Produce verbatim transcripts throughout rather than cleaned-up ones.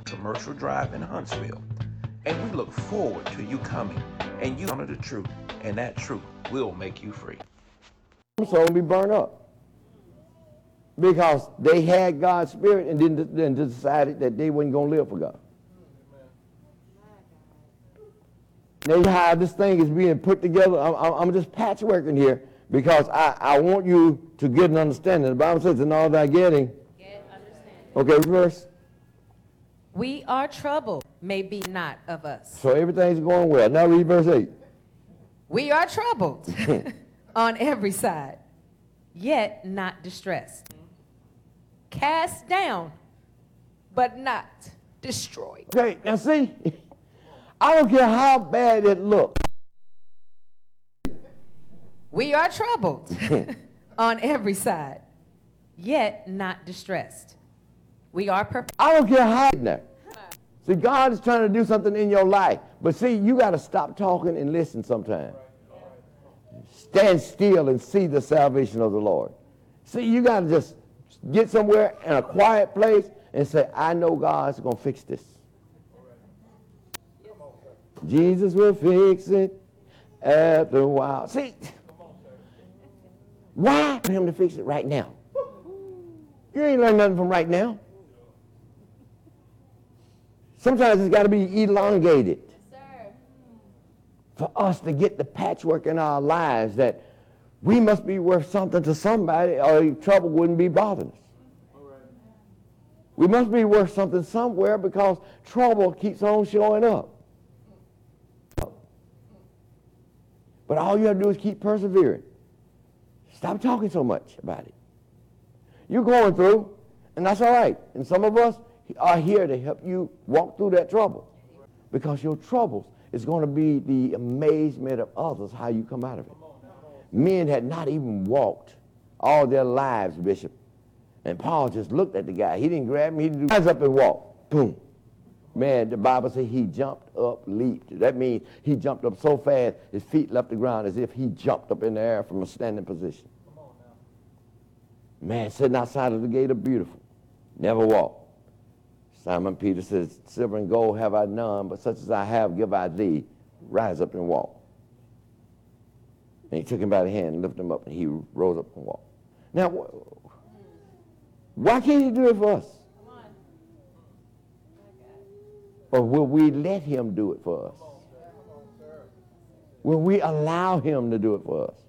Commercial Drive in Huntsville. And we look forward to you coming and you honor the truth, and that truth will make you free. So be burned up because they had God's spirit and then, then decided that they weren't going to live for God. Now how this thing is being put together, I'm, I'm just patchworking here because I, I want you to get an understanding. The Bible says, in all thy getting, get understanding. Okay, verse. We are troubled, may be not of us. So everything's going well. Now read verse eight. We are troubled on every side, yet not distressed. Cast down, but not destroyed. Okay, now see, I don't care how bad it looks. We are troubled on every side, yet not distressed. We are perfect. I don't care how. Now. See, God is trying to do something in your life. But see, you got to stop talking and listen sometimes. Stand still and see the salvation of the Lord. See, you got to just get somewhere in a quiet place and say, I know God's going to fix this. Jesus will fix it after a while. See, why for him to fix it right now? You ain't learned nothing from right now. Sometimes it's got to be elongated. Yes, sir. For us to get the patchwork in our lives that we must be worth something to somebody or trouble wouldn't be bothering us. We must be worth something somewhere because trouble keeps on showing up. But all you have to do is keep persevering. Stop talking so much about it. You're going through, and that's all right. And some of us are here to help you walk through that trouble because your troubles is going to be the amazement of others how you come out of it. Men had not even walked all their lives, Bishop. And Paul just looked at the guy. He didn't grab him. He didn't do rise up and walk. Boom. Man, the Bible says he jumped up, leaped. That means he jumped up so fast his feet left the ground as if he jumped up in the air from a standing position. Man, sitting outside of the gate of Beautiful. Never walked. Simon Peter says, silver and gold have I none, but such as I have give I thee. Rise up and walk. And he took him by the hand and lifted him up, and he rose up and walked. Now, why can't he do it for us? Come on. Or will we let him do it for us? Will we allow him to do it for us?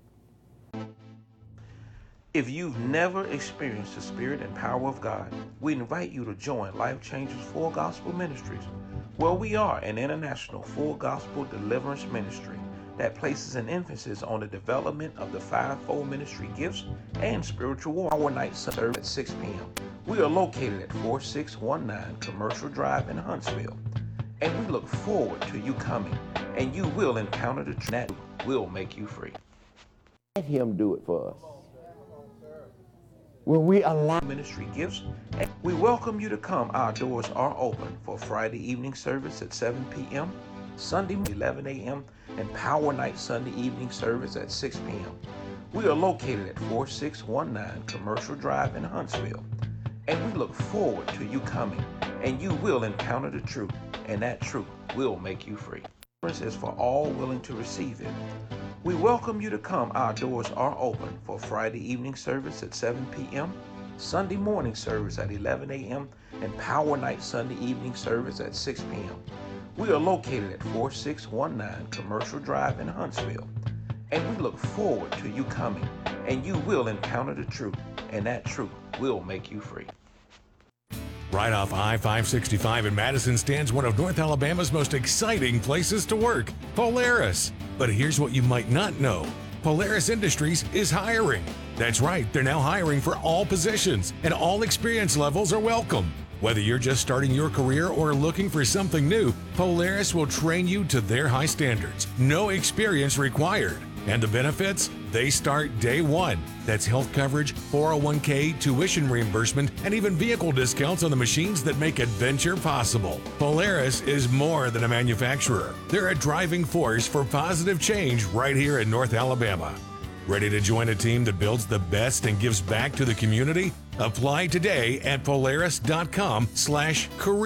If you've never experienced the Spirit and power of God, we invite you to join Life Changers Full Gospel Ministries, where we are an international full gospel deliverance ministry that places an emphasis on the development of the fivefold ministry gifts and spiritual war. Our night service at six p.m. We are located at forty-six nineteen Commercial Drive in Huntsville, and we look forward to you coming, and you will encounter the truth that will make you free. Let him do it for us. When we allow ministry gifts, we welcome you to come. Our doors are open for Friday evening service at seven p.m., Sunday eleven a.m., and Power Night Sunday evening service at six p.m. We are located at forty-six nineteen Commercial Drive in Huntsville, and we look forward to you coming, and you will encounter the truth, and that truth will make you free. This is for all willing to receive it. We welcome you to come. Our doors are open for Friday evening service at seven p.m., Sunday morning service at eleven a.m., and Power Night Sunday evening service at six p.m. We are located at forty-six nineteen Commercial Drive in Huntsville, and we look forward to you coming, and you will encounter the truth, and that truth will make you free. Right off I five sixty-five in Madison stands one of North Alabama's most exciting places to work, Polaris. But here's what you might not know. Polaris Industries is hiring. That's right, they're now hiring for all positions, and all experience levels are welcome. Whether you're just starting your career or looking for something new, Polaris will train you to their high standards. No experience required. And the benefits? They start day one. That's health coverage, four oh one k, tuition reimbursement, and even vehicle discounts on the machines that make adventure possible. Polaris is more than a manufacturer. They're a driving force for positive change right here in North Alabama. Ready to join a team that builds the best and gives back to the community? Apply today at polaris dot com slash career.